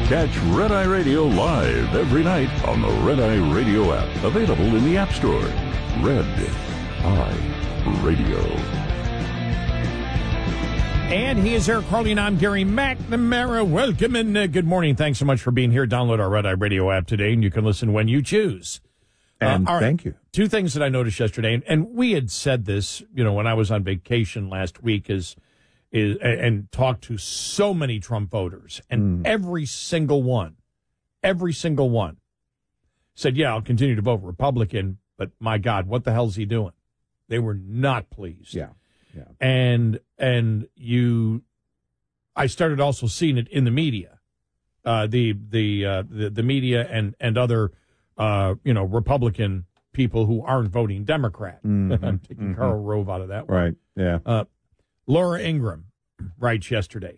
Catch Red Eye Radio live every night on the Red Eye Radio app. Available in the App Store. Red Eye Radio. And he is Eric Harley, and I'm Gary McNamara. Welcome and good morning. Thanks so much for being here. Download our Red Eye Radio app today, and you can listen when you choose. And thank you. Two things that I noticed yesterday, and we had said this, when I was on vacation last week, and talked to so many Trump voters, and every single one said, yeah, I'll continue to vote Republican, but my God, what the hell's he doing? They were not pleased. Yeah. And I started also seeing it in the media, the media and other, Republican people who aren't voting Democrat. I'm taking Karl Rove out of that one. Right, yeah. Laura Ingraham writes yesterday,